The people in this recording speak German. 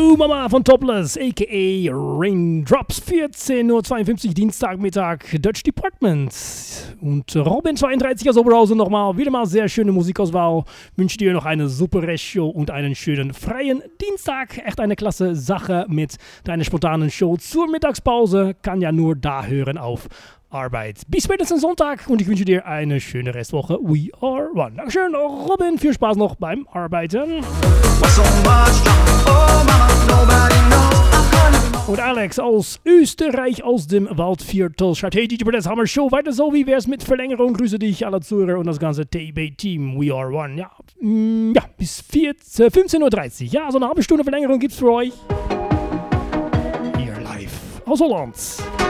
Mama von Topless, a.k.a. Raindrops, 14:52 Uhr, Dienstagmittag, Dutch Department. Und Robin32 aus Oberhausen nochmal, wieder mal sehr schöne Musikauswahl. Wünsche dir noch eine super Restshow und einen schönen freien Dienstag. Echt eine klasse Sache mit deiner spontanen Show zur Mittagspause. Kann ja nur da hören auf Arbeit. Bis spätestens Sonntag und ich wünsche dir eine schöne Restwoche. We are one. Dankeschön, Robin. Viel Spaß noch beim Arbeiten. Und Alex aus Österreich, aus dem Waldviertel, schreibt: Hey DJ Press, Hammer Show, weiter so, wie wär's mit Verlängerung? Grüße dich, alle Zuhörer und das ganze TB-Team. We are one. Ja, bis 15:30 Uhr. Ja, so eine halbe Stunde Verlängerung gibt's für euch. Hier live aus Holland.